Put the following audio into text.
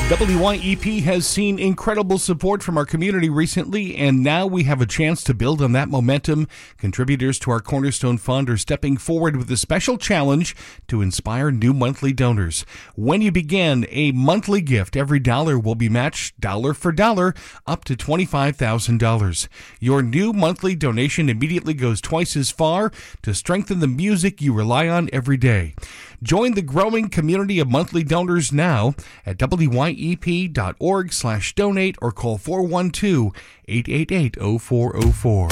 WYEP has seen incredible support from our community recently, and now we have a chance to build on that momentum. Contributors to our Cornerstone Fund are stepping forward with a special challenge to inspire new monthly donors. When you begin a monthly gift, every dollar will be matched dollar for dollar up to $25,000. Your new monthly donation immediately goes twice as far to strengthen the music you rely on every day. Join the growing community of monthly donors now at wyep.org/donate or call 412-888-0404.